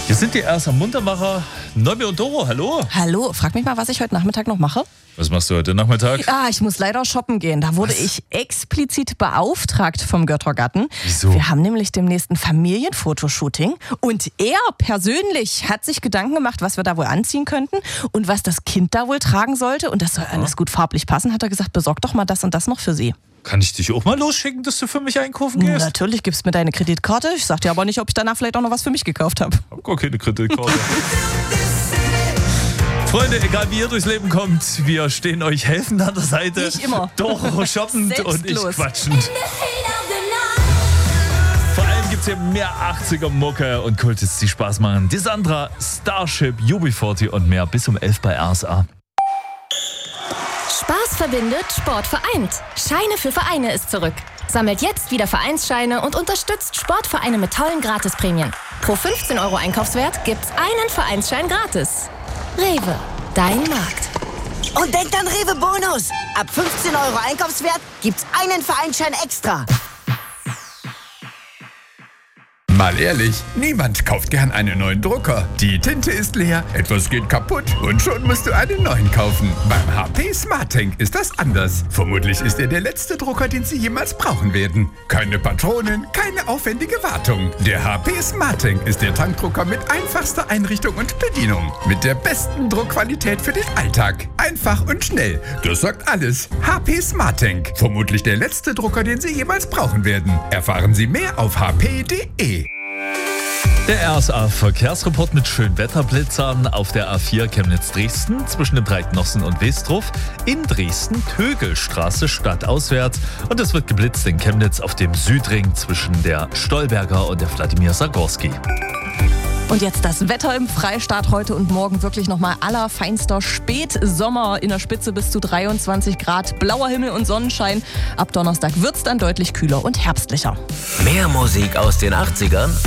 Hier sind die ersten Muntermacher. Nobby und Doro, hallo. Hallo, frag mich mal, was ich heute Nachmittag noch mache. Was machst du heute Nachmittag? Ich muss leider shoppen gehen. Da wurde ich explizit beauftragt vom Göttergarten. Wieso? Wir haben nämlich demnächst ein Familienfotoshooting und er persönlich hat sich Gedanken gemacht, was wir da wohl anziehen könnten und was das Kind da wohl tragen sollte. Und das soll alles gut farblich passen, hat er gesagt, besorg doch mal das und das noch für sie. Kann ich dich auch mal losschicken, dass du für mich einkaufen gehst? Natürlich, gibst mir deine Kreditkarte. Ich sag dir aber nicht, ob ich danach vielleicht auch noch was für mich gekauft habe. Ich hab gar keine Kreditkarte. Freunde, egal wie ihr durchs Leben kommt, wir stehen euch helfend an der Seite. Nicht immer. Doch, shoppend und ich Selbstlos. quatschend. Vor allem gibt's hier mehr 80er-Mucke und Kultis, die Spaß machen. Die Sandra, Starship, UB40 und mehr bis um 11 bei RSA. Spaß verbindet, Sport vereint. Scheine für Vereine ist zurück. Sammelt jetzt wieder Vereinsscheine und unterstützt Sportvereine mit tollen Gratisprämien. Pro 15 € Einkaufswert gibt's einen Vereinsschein gratis. Rewe, dein Markt. Und denkt an Rewe Bonus. Ab 15 € Einkaufswert gibt's einen Vereinsschein extra. Mal ehrlich, niemand kauft gern einen neuen Drucker. Die Tinte ist leer, etwas geht kaputt und schon musst du einen neuen kaufen. Beim HP SmartTank ist das anders. Vermutlich ist er der letzte Drucker, den Sie jemals brauchen werden. Keine Patronen, keine aufwendige Wartung. Der HP SmartTank ist der Tankdrucker mit einfachster Einrichtung und Bedienung. Mit der besten Druckqualität für den Alltag. Einfach und schnell. Das sagt alles. HP SmartTank. Vermutlich der letzte Drucker, den Sie jemals brauchen werden. Erfahren Sie mehr auf hp.de. Der RSA-Verkehrsreport mit Schönwetterblitzern auf der A4 Chemnitz-Dresden zwischen dem Breitnossen und Westruf, in Dresden Tögelstraße stadtauswärts und es wird geblitzt in Chemnitz auf dem Südring zwischen der Stolberger und der Wladimir Sagorski. Und jetzt das Wetter im Freistaat heute und morgen wirklich nochmal allerfeinster Spätsommer in der Spitze bis zu 23 Grad, blauer Himmel und Sonnenschein. Ab Donnerstag wird's dann deutlich kühler und herbstlicher. Mehr Musik aus den 80ern